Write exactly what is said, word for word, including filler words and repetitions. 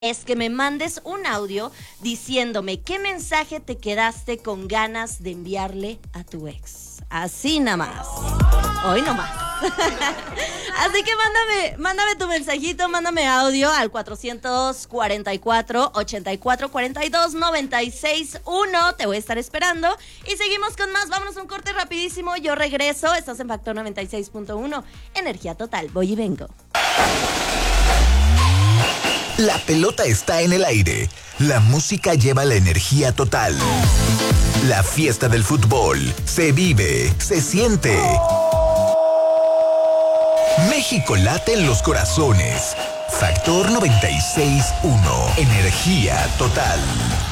es que me mandes un audio diciéndome qué mensaje te quedaste con ganas de enviarle a tu ex. Así nada más. Hoy nomás. Así que mándame, mándame tu mensajito, mándame audio al cuatrocientos cuarenta y cuatro, ochenta y cuatro, cuarenta y dos, noventa y seis, uno. Te voy a estar esperando. Y seguimos con más. Vámonos a un corte rapidísimo. Yo regreso. Estás en Factor noventa y seis punto uno. Energía total. Voy y vengo. La pelota está en el aire. La música lleva la energía total. La fiesta del fútbol se vive, se siente. México late en los corazones. Factor noventa y seis punto uno. Energía total.